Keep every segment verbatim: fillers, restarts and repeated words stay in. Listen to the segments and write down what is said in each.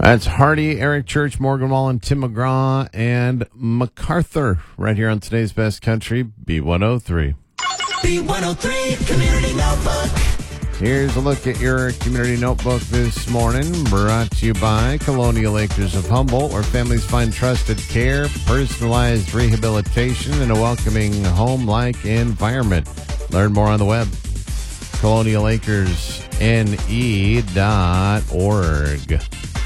That's Hardy, Eric Church, Morgan Wallen, Tim McGraw, and MacArthur right here on today's Best Country, B one oh three. B one oh three Community Notebook. Here's a look at your Community Notebook this morning, brought to you by Colonial Acres of Humboldt, where families find trusted care, personalized rehabilitation, and a welcoming home-like environment. Learn more on the web, colonial acres n e dot org.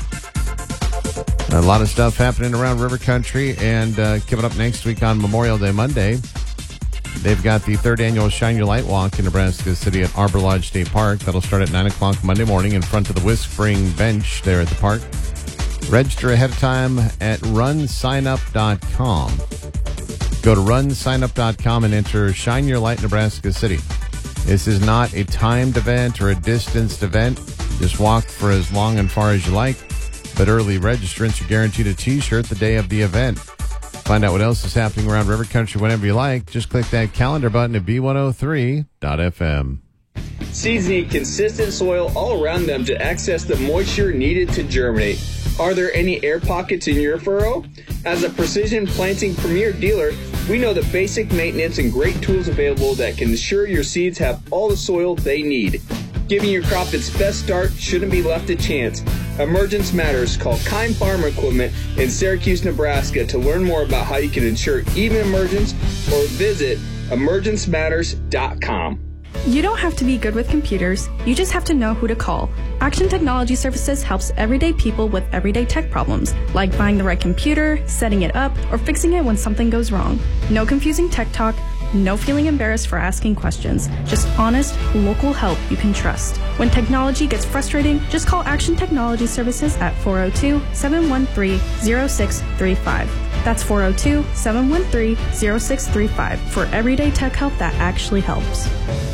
A lot of stuff happening around River Country, and uh, coming up next week on Memorial Day Monday, they've got the third annual Shine Your Light Walk in Nebraska City at Arbor Lodge State Park. That'll start at nine o'clock Monday morning in front of the Whispering Bench there at the park. Register ahead of time at run sign up dot com. Go to run sign up dot com and enter Shine Your Light Nebraska City. This is not a timed event or a distanced event. Just walk for as long and far as you like. But early registrants are guaranteed a t-shirt the day of the event. Find out what else is happening around River Country whenever you like. Just click that calendar button at b one oh three dot f m. Seeds need consistent soil all around them to access the moisture needed to germinate. Are there any air pockets in your furrow? As a Precision Planting Premier dealer, we know the basic maintenance and great tools available that can ensure your seeds have all the soil they need. Giving your crop its best start shouldn't be left to chance. Emergence matters. Call Kime Farm Equipment in Syracuse, Nebraska to learn more about how you can ensure even emergence, or visit emergence matters dot com. You don't have to be good with computers. You just have to know who to call. Action Technology Services helps everyday people with everyday tech problems, like buying the right computer, setting it up, or fixing it when something goes wrong. No confusing tech talk. No feeling embarrassed for asking questions. Just honest, local help you can trust. When technology gets frustrating, just call Action Technology Services at four oh two, seven one three, oh six three five. That's four oh two, seven one three, oh six three five for everyday tech help that actually helps.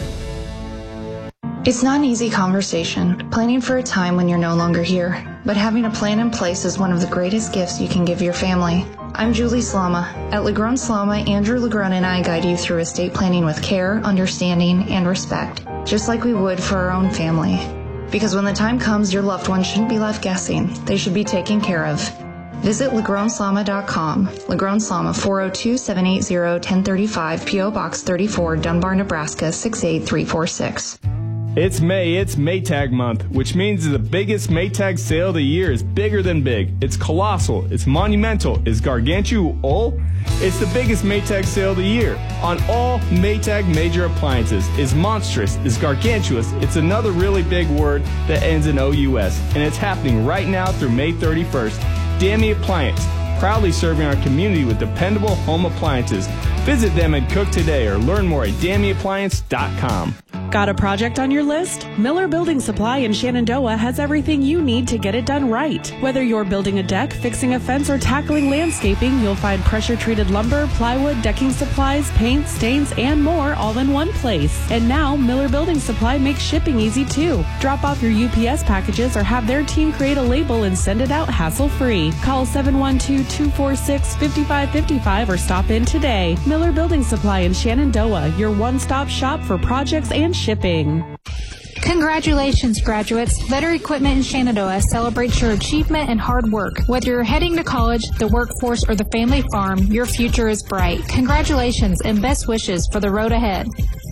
It's not an easy conversation, planning for a time when you're no longer here, but having a plan in place is one of the greatest gifts you can give your family. I'm Julie Slama. At Legrun Slama, Andrew Legrun and I guide you through estate planning with care, understanding, and respect, just like we would for our own family. Because when the time comes, your loved one shouldn't be left guessing. They should be taken care of. Visit legrun slama dot com. Legrun Slama, four oh two, seven eight zero, one oh three five, P O Box thirty-four, Dunbar, Nebraska, six eight three four six. It's May, it's Maytag month, which means the biggest Maytag sale of the year is bigger than big. It's colossal, it's monumental, it's gargantual. It's the biggest Maytag sale of the year on all Maytag major appliances. It's monstrous, it's gargantuous, it's another really big word that ends in O U S, and it's happening right now through May thirty-first. Danny Appliance, proudly serving our community with dependable home appliances. Visit them and cook today or learn more at danny appliance dot com. Got a project on your list? Miller Building Supply in Shenandoah has everything you need to get it done right. Whether you're building a deck, fixing a fence, or tackling landscaping, you'll find pressure-treated lumber, plywood, decking supplies, paint, stains, and more all in one place. And now, Miller Building Supply makes shipping easy too. Drop off your U P S packages or have their team create a label and send it out hassle-free. Call seven one two, two four six, five five five five or stop in today. Miller Building Supply in Shenandoah, your one-stop shop for projects and shipping. Congratulations, graduates. Better Equipment in Shenandoah celebrates your achievement and hard work. Whether you're heading to college, the workforce, or the family farm, your future is bright. Congratulations and best wishes for the road ahead.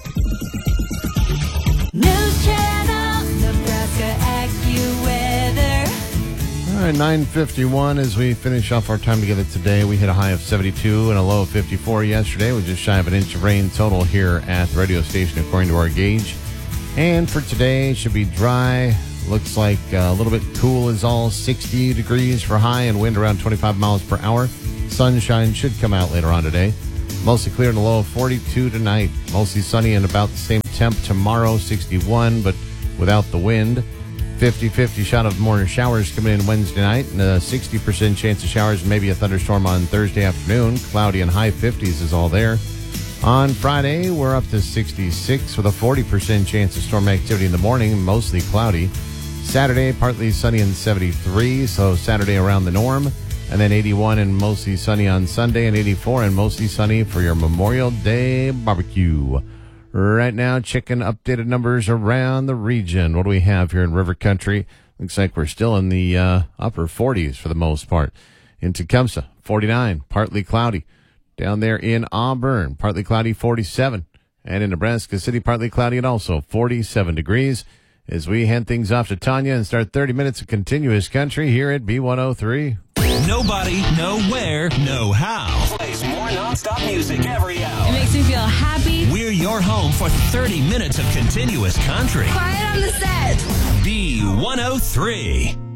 News Channel, Nebraska AccuWeather. All right, nine fifty-one as we finish off our time together today. We hit a high of seventy-two and a low of fifty-four yesterday. We're just shy of an inch of rain total here at the radio station according to our gauge. And for today, should be dry. Looks like a little bit cool is all. sixty degrees for high and wind around twenty-five miles per hour. Sunshine should come out later on today. Mostly clear and a low of forty-two tonight. Mostly sunny and about the same temp tomorrow, sixty-one, but without the wind. fifty-fifty shot of more showers coming in Wednesday night, and a sixty percent chance of showers and maybe a thunderstorm on Thursday afternoon. Cloudy and high fifties is all there. On Friday, we're up to sixty-six with a forty percent chance of storm activity in the morning, mostly cloudy. Saturday, partly sunny and seventy-three, so Saturday around the norm. And then eighty-one and mostly sunny on Sunday, and eighty-four and mostly sunny for your Memorial Day barbecue. Right now, checking updated numbers around the region. What do we have here in River Country? Looks like we're still in the uh, upper forties for the most part. In Tecumseh, forty-nine, partly cloudy. Down there in Auburn, partly cloudy, forty-seven. And in Nebraska City, partly cloudy and also forty-seven degrees. As we hand things off to Tanya and start thirty minutes of continuous country here at B one oh three. Nobody, nowhere, know how. Plays more nonstop music every hour. It makes me feel happy. We're your home for thirty minutes of continuous country. Quiet on the set. B one oh three.